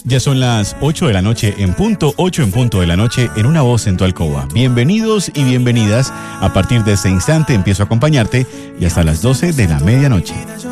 Ya son las 8 de la noche en punto, 8 en punto de la noche en Una Voz en tu Alcoba. Bienvenidos y bienvenidas. A partir de este instante empiezo a acompañarte y hasta las 12 de la medianoche.